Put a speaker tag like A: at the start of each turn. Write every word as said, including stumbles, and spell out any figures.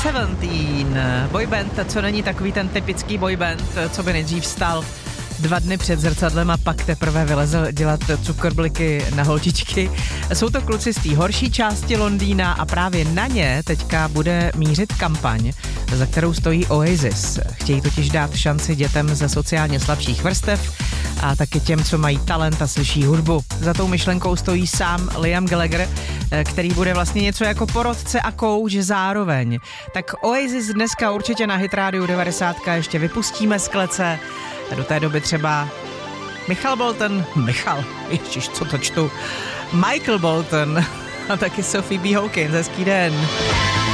A: Seventeen, boyband, co není takový ten typický boyband, co by nejdřív vstal dva dny před zrcadlem a pak teprve vylezl dělat cukrbliky na holčičky. Jsou to kluci z té horší části Londýna a právě na ně teďka bude mířit kampaň, za kterou stojí Oasis. Chtějí totiž dát šanci dětem ze sociálně slabších vrstev a taky těm, co mají talent a slyší hudbu. Za tou myšlenkou stojí sám Liam Gallagher, který bude vlastně něco jako porodce a kouč zároveň. Tak Oasis dneska určitě na Hit Radio devadesát ještě vypustíme z klece. A do té doby třeba Michal Bolton, Michal, ježiš, co to čtu, Michael Bolton a taky Sophie B. Hawkins, hezký den.